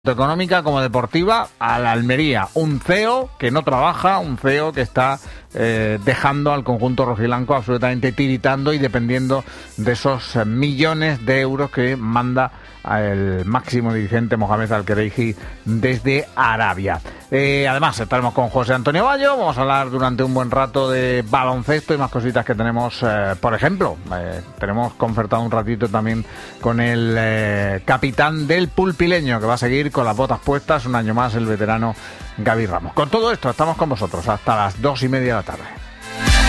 económica como deportiva a la Almería. Un CEO que no trabaja, un CEO que está dejando al conjunto rojiblanco absolutamente tiritando y dependiendo de esos millones de euros que manda el máximo dirigente Mohamed Al-Khelaifi desde Arabia. Además estaremos con José Antonio Bayo, vamos a hablar durante un buen rato de baloncesto y más cositas que tenemos. Por ejemplo, tenemos concertado un ratito también con el capitán del Pulpileño, que va a seguir con las botas puestas un año más, el veterano Gaby Ramos. Con todo esto estamos con vosotros hasta las 2:30 de la tarde.